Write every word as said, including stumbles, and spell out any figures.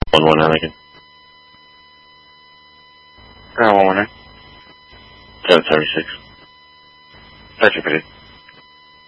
one one nine again. Uh, one one nine. seven seventy-six. That's repeated.